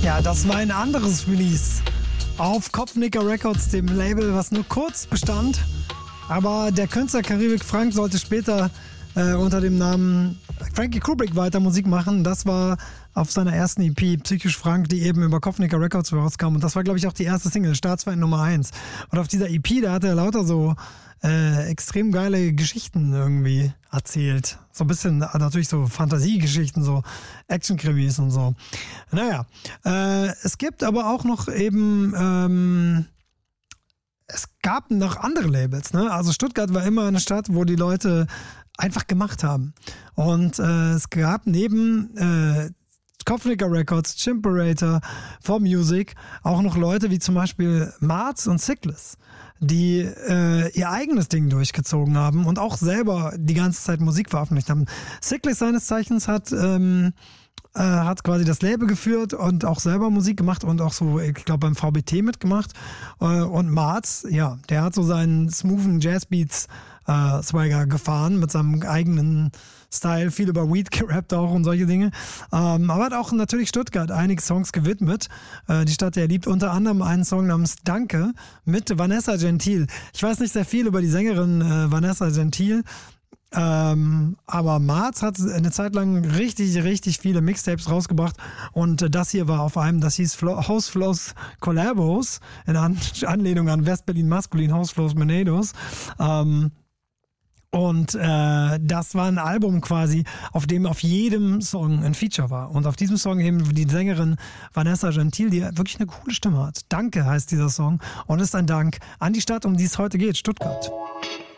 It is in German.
Ja, das war ein anderes Release auf Kopfnicker Records, dem Label, was nur kurz bestand. Aber der Künstler Karibik Frank sollte später unter dem Namen Frankie Kubrick weiter Musik machen. Das war auf seiner ersten EP Psychisch Frank, die eben über Kopfnicker Records rauskam. Und das war, glaube ich, auch die erste Single, Staatsfeind Nummer 1. Und auf dieser EP, da hat er lauter so extrem geile Geschichten irgendwie erzählt. So ein bisschen natürlich so Fantasiegeschichten, so Action-Krimis und so. Naja, es gibt aber auch noch eben es gab noch andere Labels, ne? Also Stuttgart war immer eine Stadt, wo die Leute einfach gemacht haben. Und es gab neben Kopfnicker Records, Chimperator, 4Music auch noch Leute wie zum Beispiel Marz und Sickles, die ihr eigenes Ding durchgezogen haben und auch selber die ganze Zeit Musik veröffentlicht haben. Sickles seines Zeichens hat quasi das Label geführt und auch selber Musik gemacht und auch so, ich glaube, beim VBT mitgemacht. Und Marz, ja, der hat so seinen smoothen Jazzbeats Swagger gefahren mit seinem eigenen Style, viel über Weed gerappt auch und solche Dinge. Aber hat auch natürlich Stuttgart einige Songs gewidmet. Die Stadt, die er liebt, unter anderem einen Song namens Danke mit Vanessa Gentil. Ich weiß nicht sehr viel über die Sängerin Vanessa Gentil, aber Marz hat eine Zeit lang richtig, richtig viele Mixtapes rausgebracht und das hier war auf einem, das hieß House Flows Collabos, in Anlehnung an West-Berlin Maskulin, House Flows Menados. Und das war ein Album quasi, auf dem auf jedem Song ein Feature war. Und auf diesem Song eben die Sängerin Vanessa Gentil, die wirklich eine coole Stimme hat. Danke heißt dieser Song und ist ein Dank an die Stadt, um die es heute geht, Stuttgart.